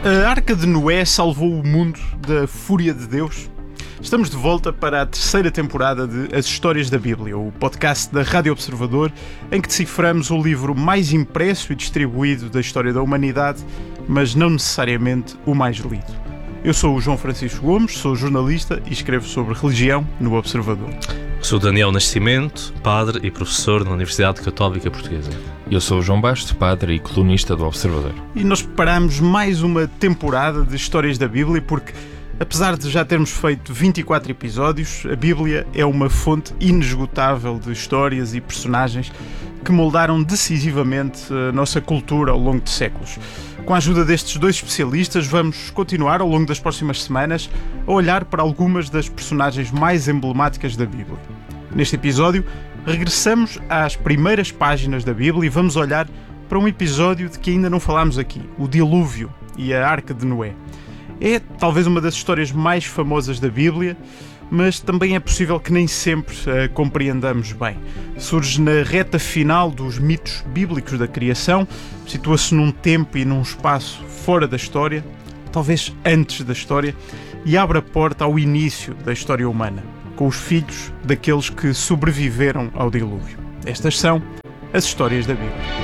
A Arca de Noé salvou o mundo da fúria de Deus? Estamos de volta para a terceira temporada de As Histórias da Bíblia, o podcast da Rádio Observador, em que deciframos o livro mais impresso e distribuído da história da humanidade, mas não necessariamente o mais lido. Eu sou o João Francisco Gomes, sou jornalista e escrevo sobre religião no Observador. Sou Daniel Nascimento, padre e professor na Universidade Católica Portuguesa. Eu sou o João Bastos, padre e colunista do Observador. E nós preparamos mais uma temporada de Histórias da Bíblia porque, apesar de já termos feito 24 episódios, a Bíblia é uma fonte inesgotável de histórias e personagens que moldaram decisivamente a nossa cultura ao longo de séculos. Com a ajuda destes dois especialistas, vamos continuar ao longo das próximas semanas a olhar para algumas das personagens mais emblemáticas da Bíblia. Neste episódio, regressamos às primeiras páginas da Bíblia e vamos olhar para um episódio de que ainda não falámos aqui, o Dilúvio e a Arca de Noé. É talvez uma das histórias mais famosas da Bíblia, mas também é possível que nem sempre a compreendamos bem. Surge na reta final dos mitos bíblicos da criação, situa-se num tempo e num espaço fora da história, talvez antes da história, e abre a porta ao início da história humana, com os filhos daqueles que sobreviveram ao dilúvio. Estas são as histórias da Bíblia.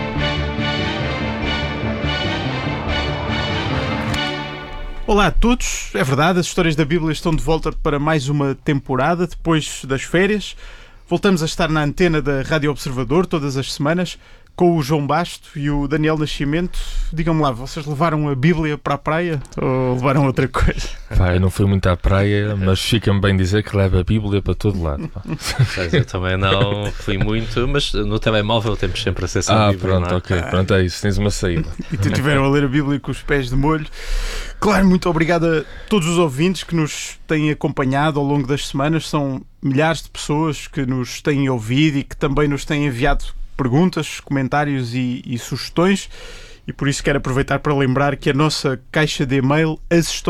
Olá a todos, é verdade, as histórias da Bíblia estão de volta para mais uma temporada, depois das férias. Voltamos a estar na antena da Rádio Observador todas as semanas, com o João Basto e o Daniel Nascimento. Digam-me lá, vocês levaram a Bíblia para a praia ou levaram outra coisa? Pá, eu não fui muito à praia, mas fica-me bem dizer que leva a Bíblia para todo lado. Pois, eu também não fui muito, mas no telemóvel temos sempre acesso à Bíblia. Pronto, ok, pronto, é isso, tens uma saída. E tiveram a ler a Bíblia com os pés de molho. Claro, muito obrigado a todos os ouvintes que nos têm acompanhado ao longo das semanas. São milhares de pessoas que nos têm ouvido e que também nos têm enviado perguntas, comentários e sugestões. E por isso quero aproveitar para lembrar que a nossa caixa de e-mail,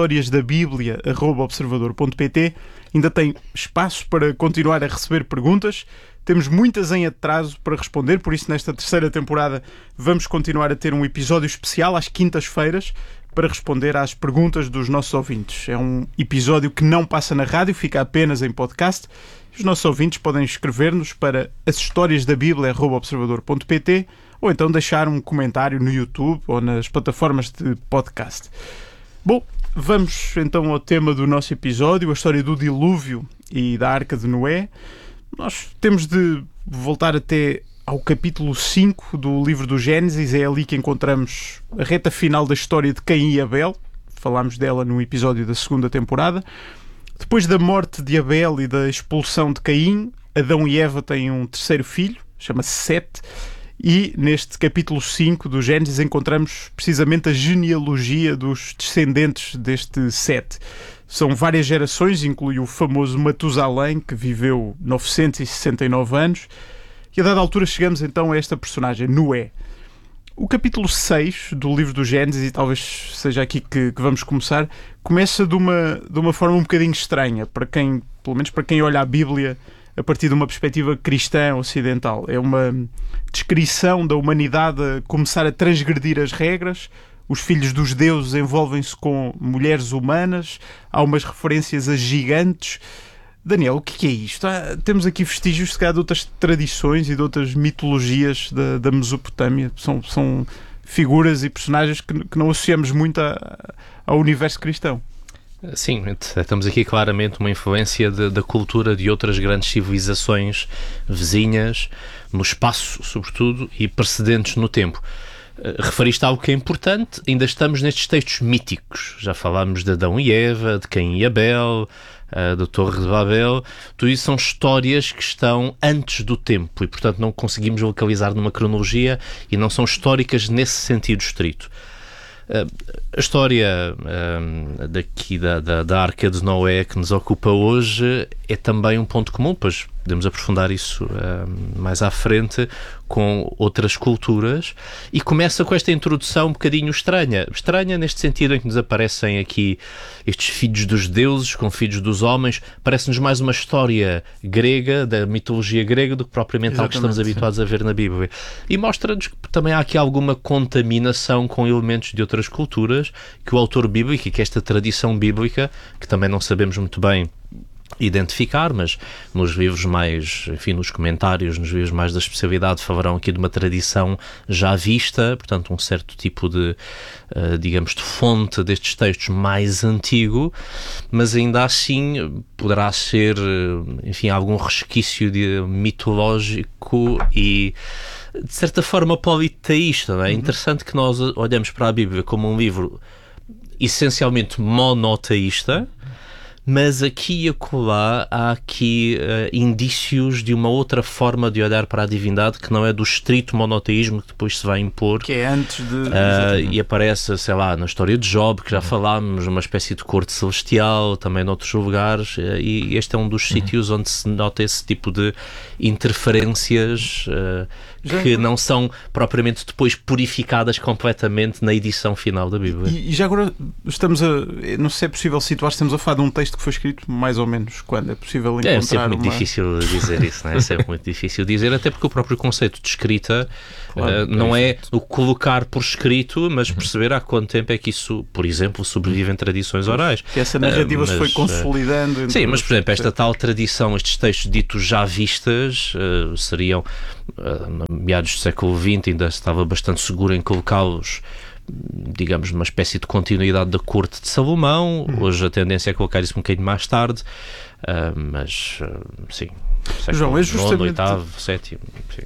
ashistoriasdabiblia@observador.pt, ainda tem espaço para continuar a receber perguntas. Temos muitas em atraso para responder, por isso nesta terceira temporada vamos continuar a ter um episódio especial às quintas-feiras para responder às perguntas dos nossos ouvintes. É um episódio que não passa na rádio, fica apenas em podcast. Os nossos ouvintes podem escrever-nos para ashistoriasdabiblia@observador.pt ou então deixar um comentário no YouTube ou nas plataformas de podcast. Bom, vamos então ao tema do nosso episódio, a história do dilúvio e da Arca de Noé. Nós temos de voltar até ao capítulo 5 do livro do Gênesis. É ali que encontramos a reta final da história de Caim e Abel. Falámos dela no episódio da segunda temporada. Depois da morte de Abel e da expulsão de Caim, Adão e Eva têm um terceiro filho, chama-se Sete, e neste capítulo 5 do Gênesis encontramos precisamente a genealogia dos descendentes deste Sete. São várias gerações, inclui o famoso Matusalém, que viveu 969 anos, e a dada altura chegamos então a esta personagem, Noé. O capítulo 6 do livro do Gênesis, e talvez seja aqui que vamos começar, começa de uma forma um bocadinho estranha, para quem, pelo menos para quem olha a Bíblia a partir de uma perspectiva cristã ocidental. É uma descrição da humanidade a começar a transgredir as regras. Os filhos dos deuses envolvem-se com mulheres humanas, há umas referências a gigantes. Daniel, o que é isto? Temos aqui vestígios, se calhar, de outras tradições e de outras mitologias da Mesopotâmia. São figuras e personagens que não associamos muito ao universo cristão. Sim, estamos aqui claramente uma influência da cultura de outras grandes civilizações vizinhas, no espaço, sobretudo, e precedentes no tempo. Referiste a algo que é importante, ainda estamos nestes textos míticos. Já falámos de Adão e Eva, de Caim e Abel, da Torre de Babel. Tudo isso são histórias que estão antes do tempo e, portanto, não conseguimos localizar numa cronologia e não são históricas nesse sentido estrito. A história daqui da Arca de Noé que nos ocupa hoje é também um ponto comum, pois podemos aprofundar isso mais à frente, com outras culturas, e começa com esta introdução um bocadinho estranha neste sentido em que nos aparecem aqui estes filhos dos deuses com filhos dos homens. Parece-nos mais uma história grega, da mitologia grega, do que propriamente algo que estamos habituados a ver na Bíblia, e mostra-nos que também há aqui alguma contaminação com elementos de outras culturas, que o autor bíblico, e que esta tradição bíblica, que também não sabemos muito bem identificar, mas nos livros mais, enfim, nos comentários, nos livros mais da especialidade, falarão aqui de uma tradição já vista, portanto um certo tipo de, digamos, de fonte destes textos mais antigo, mas ainda assim poderá ser, enfim, algum resquício mitológico e de certa forma politeísta, não é? Interessante que nós olhamos para a Bíblia como um livro essencialmente monoteísta, mas aqui e acolá há aqui indícios de uma outra forma de olhar para a divindade, que não é do estrito monoteísmo que depois se vai impor. Que é antes de... E aparece, sei lá, na história de Job, que já falámos, uma espécie de corte celestial, também noutros lugares, e este é um dos sítios onde se nota esse tipo de interferências que não são propriamente depois purificadas completamente na edição final da Bíblia. E já agora estamos a... Não sei se é possível situar, estamos a falar de um texto que foi escrito mais ou menos quando? É possível encontrar É sempre muito difícil dizer isso, não é? É sempre muito difícil dizer, até porque o próprio conceito de escrita não é o colocar por escrito, mas perceber há quanto tempo é que isso, por exemplo, sobrevive em tradições orais. Que essa narrativa se foi consolidando. Sim, mas por exemplo, esta tal tradição, estes textos ditos já vistas, seriam, meados do século XX, ainda estava bastante seguro em colocá-los, digamos, numa espécie de continuidade da corte de Salomão. Hoje a tendência é colocar isso um bocadinho mais tarde, mas sim, João, é justamente... nono, 8º, 7º,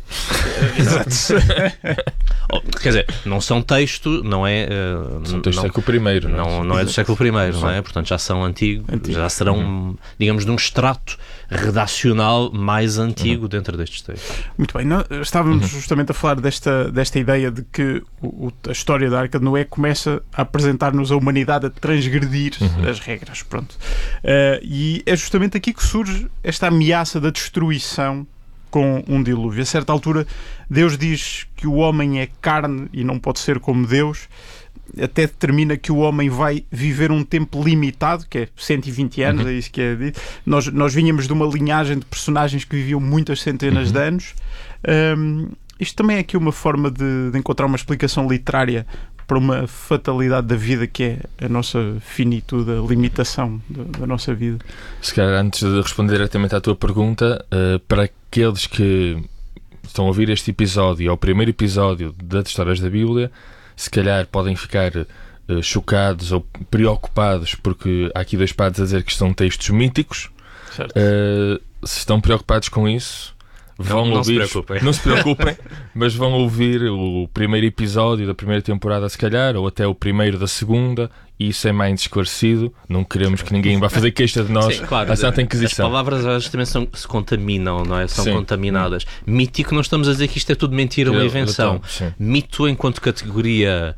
Exato. Quer dizer, não são texto, não é... são textos do século I, não é do século I, não é? Portanto, já são antigos, já serão, digamos, de um extrato redacional mais antigo dentro destes textos. Muito bem, estávamos justamente a falar desta ideia de que a história da Arca de Noé começa a apresentar-nos a humanidade a transgredir as regras, pronto. E é justamente aqui que surge esta ameaça da destruição com um dilúvio. A certa altura, Deus diz que o homem é carne e não pode ser como Deus, até determina que o homem vai viver um tempo limitado, que é 120 anos, é isso que é dito. Nós vinhamos de uma linhagem de personagens que viviam muitas centenas de anos. Isto também é aqui uma forma de encontrar uma explicação literária para uma fatalidade da vida, que é a nossa finitude, a limitação da nossa vida. Se calhar, antes de responder diretamente à tua pergunta, para aqueles que estão a ouvir este episódio, ou o primeiro episódio das histórias da Bíblia, se calhar podem ficar chocados ou preocupados, porque há aqui dois padres a dizer que são textos míticos. Se estão preocupados com isso, não se preocupem, mas vão ouvir o primeiro episódio da primeira temporada, se calhar, ou até o primeiro da segunda, e isso é mais esclarecido. Não queremos que ninguém vá fazer queixa de nós. Sim, claro, à Santa Inquisição. As palavras às vezes também se contaminam, não é? São contaminadas. Mítico, não estamos a dizer que isto é tudo mentira ou invenção. Mito, enquanto categoria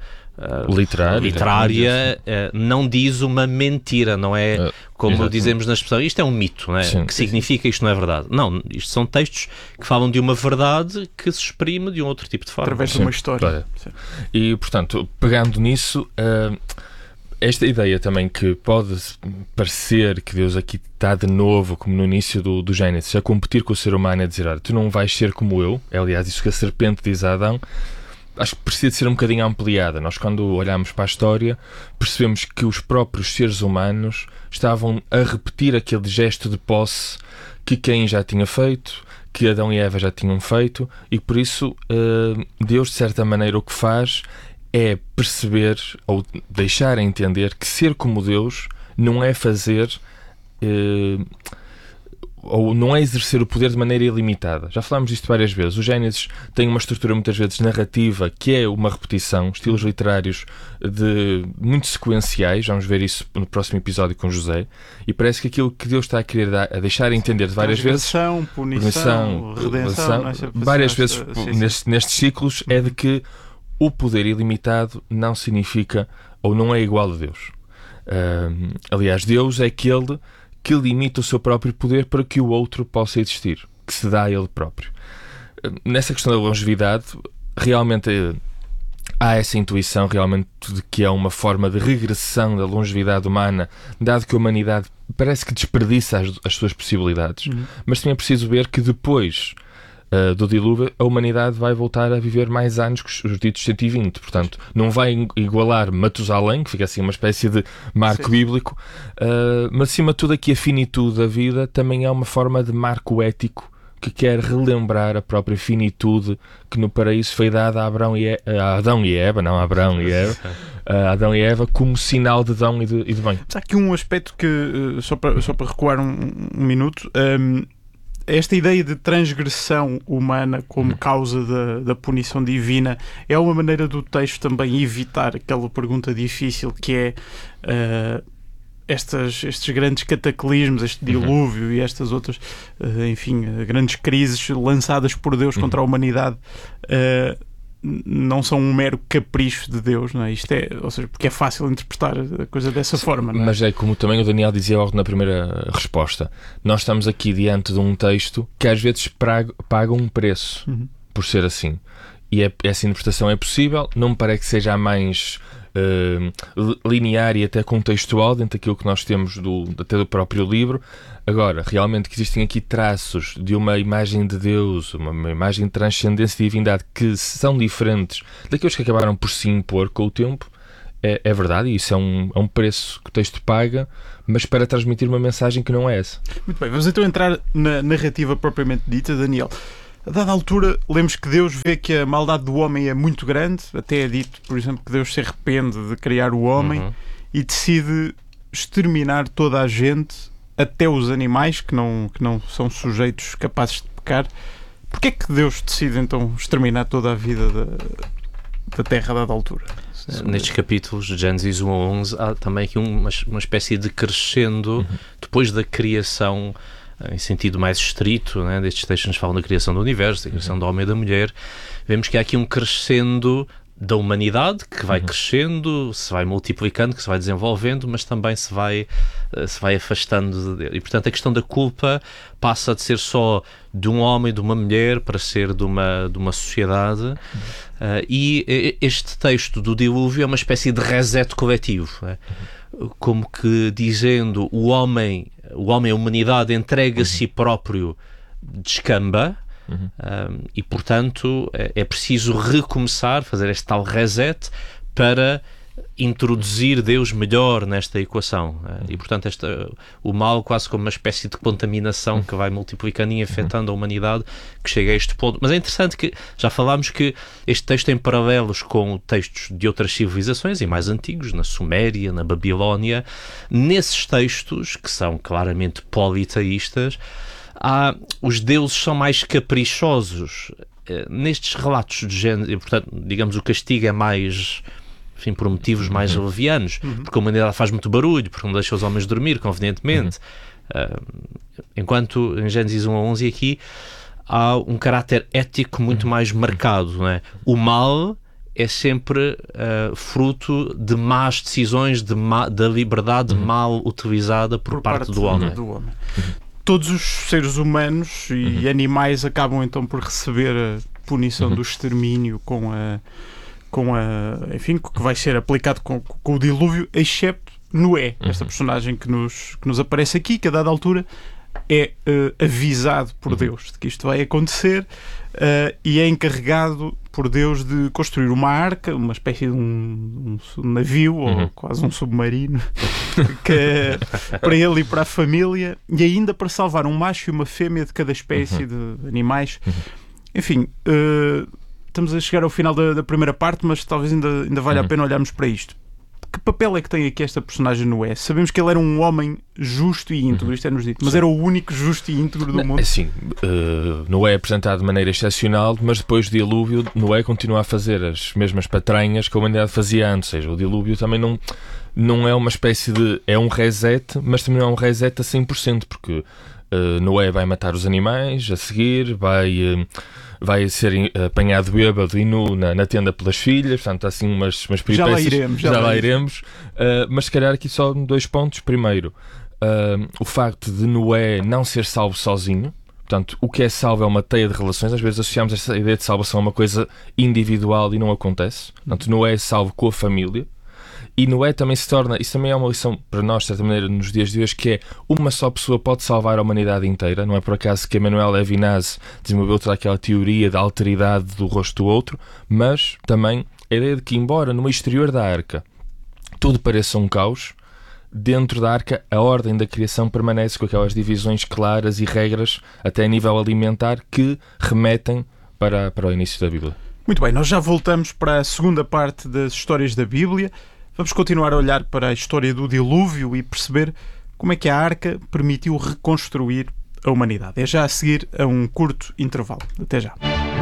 literária, não diz uma mentira, não é como dizemos na expressão, isto é um mito, não é? Que significa isto não é verdade. Não, isto são textos que falam de uma verdade que se exprime de um outro tipo de forma. Através de uma história. E, portanto, pegando nisso, esta ideia também que pode parecer que Deus aqui está de novo, como no início do Gênesis, a competir com o ser humano, a dizer, olha, tu não vais ser como eu. É, aliás, isso que a serpente diz a Adão. Acho que precisa de ser um bocadinho ampliada. Nós, quando olhamos para a história, percebemos que os próprios seres humanos estavam a repetir aquele gesto de posse que Caim já tinha feito, que Adão e Eva já tinham feito, e por isso Deus, de certa maneira, o que faz é perceber ou deixar a entender que ser como Deus não é fazer... ou não é exercer o poder de maneira ilimitada. Já falámos disto várias vezes. O Gênesis tem uma estrutura muitas vezes narrativa, que é uma repetição, estilos literários muito sequenciais. Vamos ver isso no próximo episódio com José. E parece que aquilo que Deus está a querer a deixar entender de várias vezes... Punição, redenção... Várias vezes nestes ciclos é de que o poder ilimitado não significa ou não é igual a Deus. Aliás, Deus é aquele que limita o seu próprio poder para que o outro possa existir, que se dá a ele próprio. Nessa questão da longevidade, realmente há essa intuição realmente de que é uma forma de regressão da longevidade humana, dado que a humanidade parece que desperdiça as suas possibilidades. Mas também é preciso ver que depois do dilúvio a humanidade vai voltar a viver mais anos que os ditos 120. Portanto, não vai igualar Matusalém, que fica assim uma espécie de marco bíblico, mas acima de tudo aqui a finitude da vida também é uma forma de marco ético que quer relembrar a própria finitude que no paraíso foi dada a Adão e Eva, como sinal de dão e de bem. Há aqui um aspecto que, só para recuar um minuto, esta ideia de transgressão humana como causa da punição divina é uma maneira do texto também evitar aquela pergunta difícil que é... estes grandes cataclismos, este dilúvio e estas outras, grandes crises lançadas por Deus contra a humanidade, não são um mero capricho de Deus, não é? Ou seja, porque é fácil interpretar a coisa dessa forma, não é? Mas é como também o Daniel dizia logo na primeira resposta, nós estamos aqui diante de um texto que às vezes paga um preço por ser assim. E essa interpretação é possível, não me parece que seja a mais linear e até contextual dentro daquilo que nós temos até do próprio livro. Agora, realmente que existem aqui traços de uma imagem de Deus, uma imagem de transcendência e divindade que são diferentes daqueles que acabaram por se impor com o tempo, é verdade, e isso é um preço que o texto paga, mas para transmitir uma mensagem que não é essa. Muito bem, vamos então entrar na narrativa propriamente dita, Daniel. A dada altura, lemos que Deus vê que a maldade do homem é muito grande, até é dito, por exemplo, que Deus se arrepende de criar o homem e decide exterminar toda a gente, até os animais que não são sujeitos capazes de pecar. Porquê é que Deus decide então exterminar toda a vida da Terra a dada altura? Nestes capítulos de Gênesis 1 a 11 há também aqui uma espécie de crescendo depois da criação em sentido mais estrito, né? Destes textos nos falam da criação do universo, da criação do homem e da mulher. Vemos que há aqui um crescendo da humanidade que vai crescendo, se vai multiplicando, que se vai desenvolvendo, mas também se vai afastando de Deus. E portanto a questão da culpa passa de ser só de um homem e de uma mulher para ser de uma sociedade. E este texto do dilúvio é uma espécie de reset coletivo, né? Como que dizendo o homem, a humanidade entrega a si próprio, descamba, e portanto é preciso recomeçar, fazer este tal reset para introduzir Deus melhor nesta equação. E portanto o mal quase como uma espécie de contaminação que vai multiplicando e afetando a humanidade, que chega a este ponto. Mas é interessante que já falámos que este texto tem paralelos com textos de outras civilizações e mais antigos, na Suméria, na Babilónia. Nesses textos, que são claramente politeístas, os deuses são mais caprichosos. Nestes relatos de género, portanto, digamos, o castigo é mais, enfim, por motivos mais levianos, porque a humanidade faz muito barulho, porque não deixa os homens dormir convenientemente. Enquanto em Gênesis 1 a 11 aqui há um caráter ético muito mais marcado, não é? O mal é sempre fruto de más decisões, da liberdade mal utilizada por parte do homem. Todos os seres humanos e animais acabam então por receber a punição do extermínio enfim, que vai ser aplicado com o dilúvio, excepto Noé, esta personagem que nos aparece aqui, que a dada altura é avisado por Deus de que isto vai acontecer, e é encarregado por Deus de construir uma arca, uma espécie de um navio, ou quase um submarino, para ele e para a família, e ainda para salvar um macho e uma fêmea de cada espécie de animais. Enfim, estamos a chegar ao final da primeira parte, mas talvez ainda valha a pena olharmos para isto. Que papel é que tem aqui esta personagem Noé? Sabemos que ele era um homem justo e íntegro, isto é-nos dito, mas era o único justo e íntegro do mundo. Sim, Noé é apresentado de maneira excepcional, mas depois do dilúvio, Noé continua a fazer as mesmas patranhas que a humanidade fazia antes. Ou seja, o dilúvio também não é uma espécie de... É um reset, mas também não é um reset a 100%, porque Noé vai matar os animais a seguir, vai ser apanhado bêbado e nu na tenda pelas filhas, portanto há assim umas peripécias. Já lá iremos. Mas se calhar aqui só 2 pontos. Primeiro, o facto de Noé não ser salvo sozinho. Portanto, o que é salvo é uma teia de relações. Às vezes associamos essa ideia de salvação a uma coisa individual e não acontece. Portanto, Noé é salvo com a família. E Noé também se torna, isso também é uma lição para nós, de certa maneira, nos dias de hoje, que é uma só pessoa pode salvar a humanidade inteira. Não é por acaso que Emmanuel Levinas desenvolveu toda aquela teoria da alteridade do rosto do outro, mas também a ideia de que, embora no exterior da arca tudo pareça um caos, dentro da arca a ordem da criação permanece com aquelas divisões claras e regras, até a nível alimentar, que remetem para o início da Bíblia. Muito bem, nós já voltamos para a segunda parte das histórias da Bíblia. Vamos continuar a olhar para a história do dilúvio e perceber como é que a arca permitiu reconstruir a humanidade. É já a seguir a um curto intervalo. Até já.